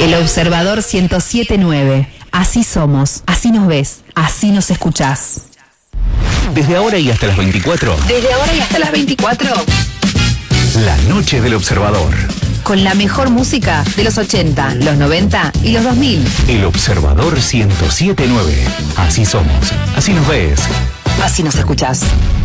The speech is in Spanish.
El Observador 107.9. Así somos, así nos ves, así nos escuchás. Desde ahora y hasta las 24. Desde ahora y hasta las 24. La noche del Observador. Con la mejor música de los 80, los 90 y los 2000. El Observador 107.9. Así somos, así nos ves, así nos escuchás.